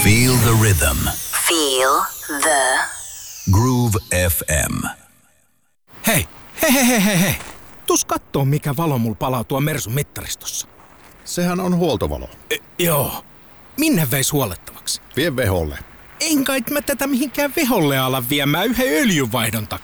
Feel the rhythm. Feel the Groove FM. Hei. Tuus kattoo, mikä valo mulla palaa tuo Mersun mittaristossa. Sehän on huoltovalo. Joo. Minne veis huolettavaksi? Vie veholle. En kai mä tätä mihinkään veholle ala viemään yhden öljynvaihdon takia.